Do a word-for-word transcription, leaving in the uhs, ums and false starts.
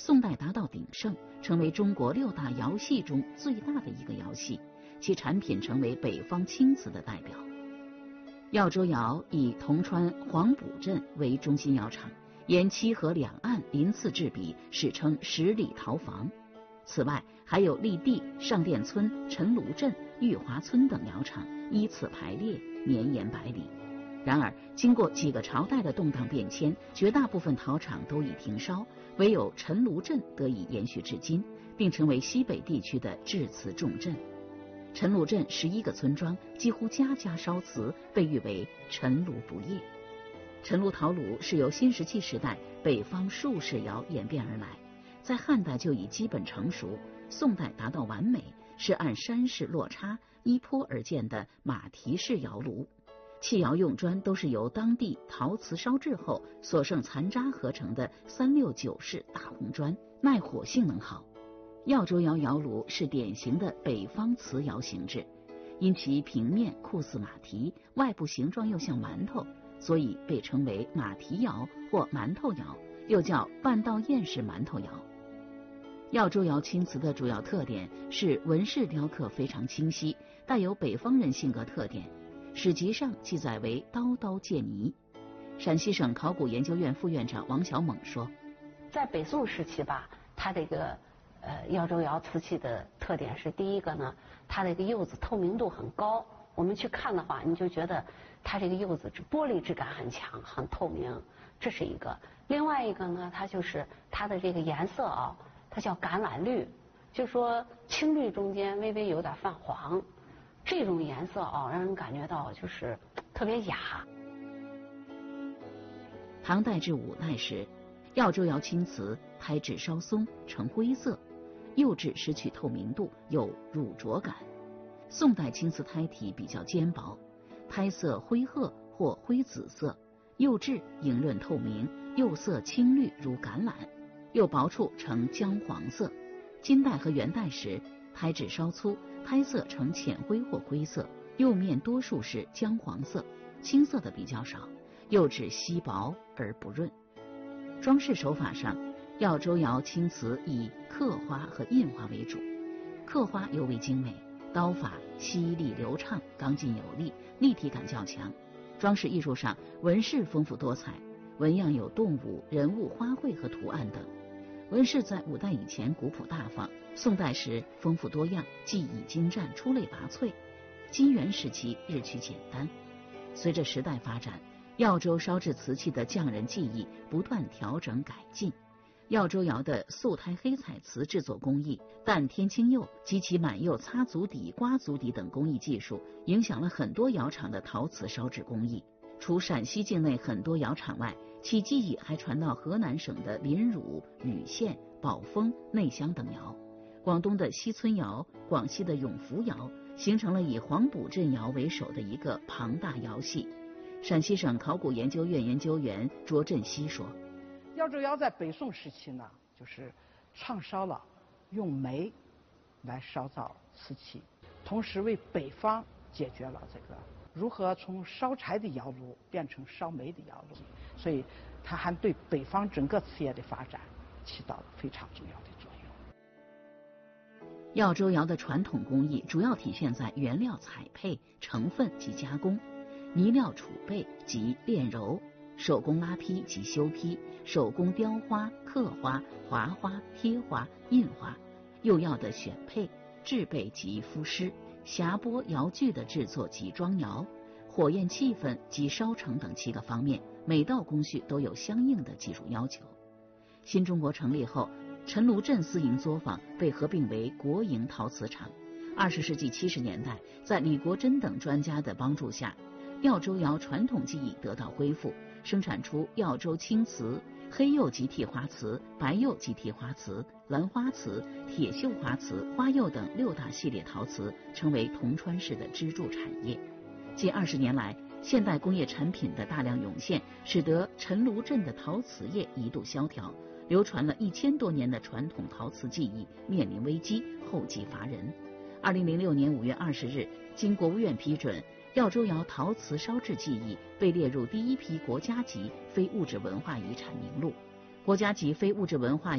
宋代达到鼎盛，成为中国六大窑系中最大的一个窑系，其产品成为北方青瓷的代表。耀州窑以铜川黄埔镇为中心窑厂，沿七河两岸鳞次栉比，史称十里陶房。此外，还有立地、上店村、陈炉镇、玉华村等窑厂，依次排列，绵延百里。然而，经过几个朝代的动荡变迁，绝大部分陶厂都已停烧，唯有陈炉镇得以延续至今，并成为西北地区的制瓷重镇。陈炉镇十一个村庄，几乎家家烧瓷，被誉为陈炉不夜。陈炉陶炉是由新石器时代北方术士窑演变而来，在汉代就已基本成熟，宋代达到完美，是按山势落差依坡而建的马蹄式窑炉。器窑用砖都是由当地陶瓷烧制后所剩残渣合成的三六九式大红砖，耐火性能好。耀州窑窑炉是典型的北方瓷窑形制，因其平面酷似马蹄，外部形状又像馒头，所以被称为马蹄窑或馒头窑，又叫半道堰式馒头窑。耀州窑青瓷的主要特点是纹饰雕刻非常清晰，带有北方人性格特点，史籍上记载为刀刀见泥。陕西省考古研究院副院长王小猛说， 在北宋时期吧，它这个呃耀州窑瓷器的特点是，第一个呢，它这个釉子透明度很高，我们去看的话，你就觉得它这个釉子玻璃质感很强，很透明，这是一个。另外一个呢，它就是它的这个颜色啊，它叫橄榄绿，就说青绿中间微微有点泛黄，这种颜色啊，让人感觉到就是特别雅。 唐代至五代时，耀州窑青瓷胎质稍松，呈灰色，釉质失去透明度，有乳浊感。宋代青瓷胎体比较坚薄，胎色灰褐或灰紫色，釉质莹润透明，釉色青绿如橄榄，釉薄处呈姜黄色。金代和元代时，胎质稍粗，胎色呈浅灰或灰色，釉面多数是姜黄色，青色的比较少，釉质稀薄而不润。装饰手法上，耀州窑青瓷以刻花和印花为主，刻花尤为精美，刀法犀利流畅，刚劲有力，立体感较强。装饰艺术上，纹饰丰富多彩，纹样有动物、人物、花卉和图案等。纹饰在五代以前古朴大方，宋代时丰富多样，技艺精湛，出类拔萃。金元时期日趋简单。随着时代发展，耀州烧制瓷器的匠人技艺不断调整改进。耀州窑的素胎黑彩瓷制作工艺、淡天青釉及其满釉擦足底、刮足底等工艺技术，影响了很多窑厂的陶瓷烧制工艺。除陕西境内很多窑厂外，其技艺还传到河南省的临汝、禹县、宝丰、内乡等窑，广东的西村窑、广西的永福窑，形成了以黄埔镇窑为首的一个庞大窑系。陕西省考古研究院研究员卓振西说， 耀州窑在北宋时期呢，就是创烧了用煤来烧造瓷器，同时为北方解决了这个如何从烧柴的窑炉变成烧煤的窑炉，所以它还对北方整个瓷业的发展起到了非常重要的作用。 耀州窑的传统工艺主要体现在原料采配、成分及加工、泥料储备及炼揉、手工拉坯及修坯、手工雕花、刻花、划花、贴花、印花、釉药的选配、制备及敷施、匣钵窑具的制作及装窑、火焰气氛及烧成等七个方面，每道工序都有相应的技术要求。新中国成立后，陈炉镇私营作坊被合并为国营陶瓷厂。二十世纪七十年代，在李国珍等专家的帮助下，耀州窑传统技艺得到恢复，生产出耀州青瓷、黑釉及替花瓷、白釉及替花瓷、兰花瓷、铁锈花瓷、花釉等六大系列陶瓷，成为铜川市的支柱产业。近二十年来，现代工业产品的大量涌现，使得陈炉镇的陶瓷业一度萧条，流传了一千多年的传统陶瓷技艺面临危机，后继乏人。二零零六年五月二十日，经国务院批准，耀州窑陶瓷烧制技艺被列入第一批国家级非物质文化遗产名录。国家级非物质文化